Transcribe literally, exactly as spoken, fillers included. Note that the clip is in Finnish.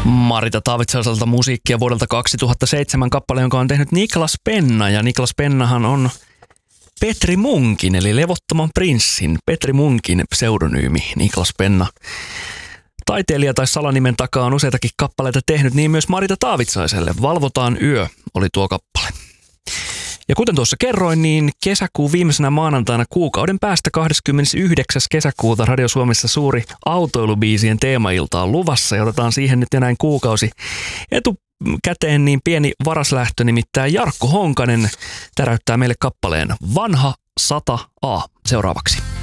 Marita Taavitsaiselta musiikkia vuodelta kaksituhattaseitsemän kappale, jonka on tehnyt Niklas Penna. Ja Niklas Pennahan on Petri Munkin, eli Levottoman prinssin Petri Munkin pseudonyymi Niklas Penna. Taiteilija tai salanimen takaa on useitakin kappaleita tehnyt, niin myös Marita Taavitsaiselle. Valvotaan yö oli tuo kappale. Ja kuten tuossa kerroin, niin kesäkuun viimeisenä maanantaina kuukauden päästä kahdeskymmenesyhdeksäs kesäkuuta Radio Suomessa suuri autoilubiisien teemailta on luvassa. Ja otetaan siihen nyt jo näin kuukausi etukäteen niin pieni varaslähtö, nimittäin Jarkko Honkanen täräyttää meille kappaleen Vanha sata A seuraavaksi.